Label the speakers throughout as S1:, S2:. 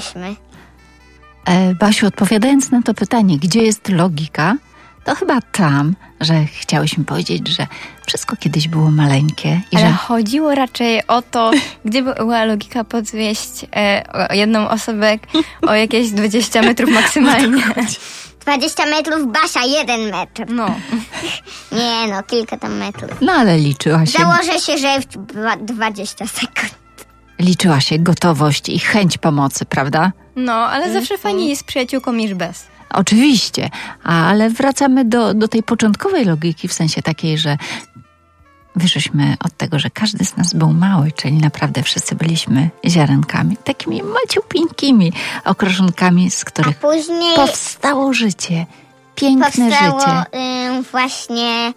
S1: byliśmy.
S2: Basiu, odpowiadając na to pytanie, gdzie jest logika, to chyba tam, że chciałyśmy powiedzieć, że wszystko kiedyś było maleńkie.
S3: Ale chodziło raczej o to, gdzie była logika podwieźć jedną osobę o jakieś 20 metrów maksymalnie.
S1: 20 metrów, Basia, 1 metr.
S3: No.
S1: Nie no, kilka tam metrów.
S2: No ale liczyła się...
S1: Założę się, że w 20 sekund.
S2: Liczyła się gotowość i chęć pomocy, prawda?
S3: No, ale zawsze fajnie jest przyjaciółką niż bez.
S2: Oczywiście, ale wracamy do tej początkowej logiki, w sensie takiej, że wyszliśmy od tego, że każdy z nas był mały, czyli naprawdę wszyscy byliśmy ziarenkami, takimi maciupińkimi okruszkami, z których
S1: później
S2: powstało życie, piękne życie.
S1: Właśnie...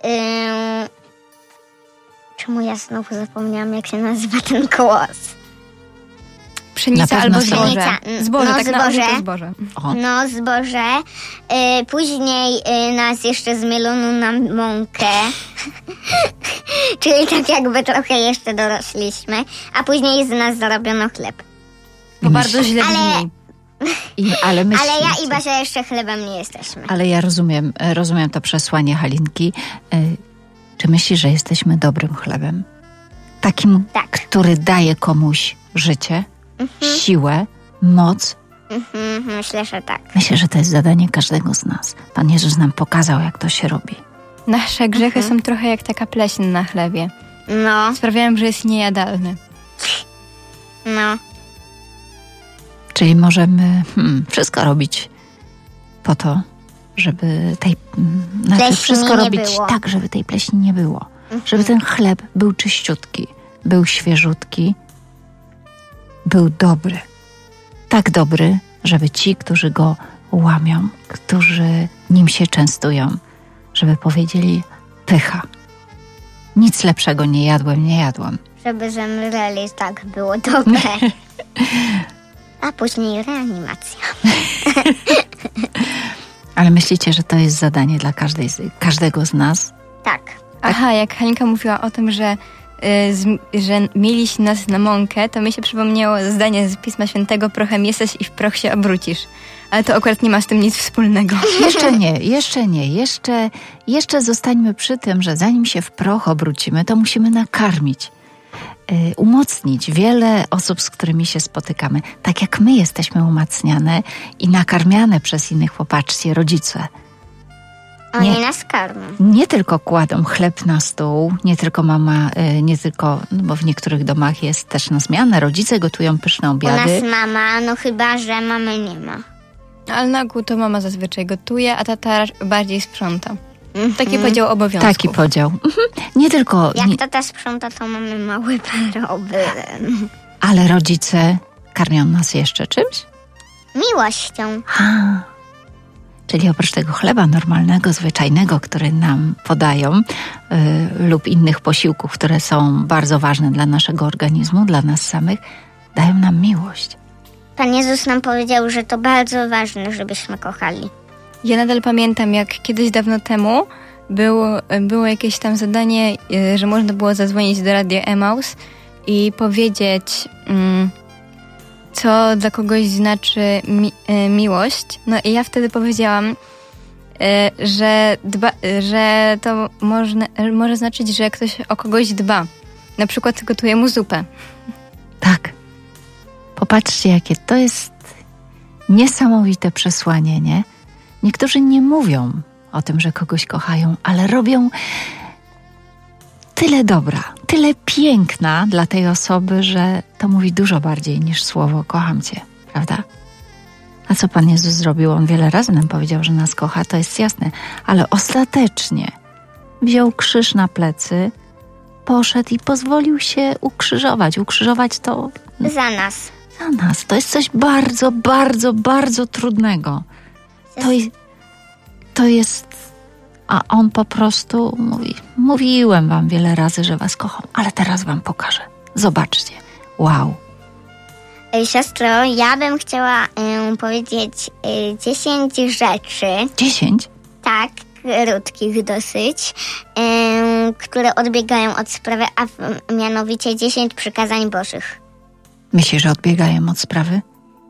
S1: czemu ja znowu zapomniałam, jak się nazywa ten głos?
S3: Pszenica albo zboże. Zboże,
S1: no,
S3: tak
S1: zboże.
S3: Zboże.
S1: No, zboże. Później nas jeszcze zmielono na mąkę. Czyli tak jakby trochę jeszcze dorosliśmy. A później z nas zarobiono chleb.
S3: Bo bardzo źle brzmi.
S2: Ale
S1: ja i Basia jeszcze chlebem nie jesteśmy.
S2: Ale ja rozumiem to przesłanie Halinki. Czy myślisz, że jesteśmy dobrym chlebem? Takim, który daje komuś życie? Siłę, moc.
S1: Myślę, że tak.
S2: Myślę, że to jest zadanie każdego z nas. Pan Jezus nam pokazał, jak to się robi.
S3: Nasze grzechy są trochę jak taka pleśń na chlebie.
S1: No.
S3: Sprawiają, że jest niejadalny.
S1: No.
S2: Czyli możemy wszystko robić po to, żeby tej... wszystko robić
S1: było.
S2: Tak, żeby tej pleśni nie było. Żeby ten chleb był czyściutki, był świeżutki, był dobry. Tak dobry, żeby ci, którzy go łamią, którzy nim się częstują, żeby powiedzieli: pycha. Nic lepszego nie jadłam.
S1: Żeby zemreli, tak było dobre. A później reanimacja.
S2: Ale myślicie, że to jest zadanie dla każdego z nas?
S1: Tak.
S3: Aha, jak Halinka mówiła o tym, że mieliś nas na mąkę, to mi się przypomniało zdanie z Pisma Świętego: prochem jesteś i w proch się obrócisz. Ale to akurat nie ma z tym nic wspólnego.
S2: Jeszcze nie. Jeszcze zostańmy przy tym, że zanim się w proch obrócimy, to musimy nakarmić, umocnić wiele osób, z którymi się spotykamy. Tak jak my jesteśmy umacniane i nakarmiane przez innych. Popatrzcie, rodzice.
S1: Oni nas karmią.
S2: Nie tylko kładą chleb na stół, nie tylko mama, bo w niektórych domach jest też na zmianę, rodzice gotują pyszne obiady.
S1: U nas mama, no chyba, że mamy nie ma.
S3: Ale na ogół to mama zazwyczaj gotuje, a tata bardziej sprząta. Taki podział obowiązków.
S2: Taki podział. Nie tylko...
S1: Jak tata sprząta, to mamy mały problem.
S2: Ale rodzice karmią nas jeszcze czymś?
S1: Miłością.
S2: Czyli oprócz tego chleba normalnego, zwyczajnego, który nam podają, lub innych posiłków, które są bardzo ważne dla naszego organizmu, dla nas samych, dają nam miłość.
S1: Pan Jezus nam powiedział, że to bardzo ważne, żebyśmy kochali.
S3: Ja nadal pamiętam, jak kiedyś dawno temu było jakieś tam zadanie, że można było zadzwonić do Radia Emaus i powiedzieć, co dla kogoś znaczy miłość. No i ja wtedy powiedziałam, że to może znaczyć, że ktoś o kogoś dba. Na przykład gotuje mu zupę.
S2: Tak. Popatrzcie, jakie to jest niesamowite przesłanie, nie? Niektórzy nie mówią o tym, że kogoś kochają, ale robią tyle dobra, tyle piękna dla tej osoby, że to mówi dużo bardziej niż słowo kocham cię, prawda? A co Pan Jezus zrobił? On wiele razy nam powiedział, że nas kocha, to jest jasne, ale ostatecznie wziął krzyż na plecy, poszedł i pozwolił się ukrzyżować. Ukrzyżować to...
S1: Za nas.
S2: Za nas. To jest coś bardzo, bardzo, bardzo trudnego. To jest... A on po prostu mówi: mówiłem wam wiele razy, że was kocham, ale teraz wam pokażę. Zobaczcie. Wow.
S1: Siostro, ja bym chciała powiedzieć 10 rzeczy.
S2: 10?
S1: Tak, krótkich dosyć, które odbiegają od sprawy, a mianowicie 10 przykazań Bożych.
S2: Myślisz, że odbiegają od sprawy?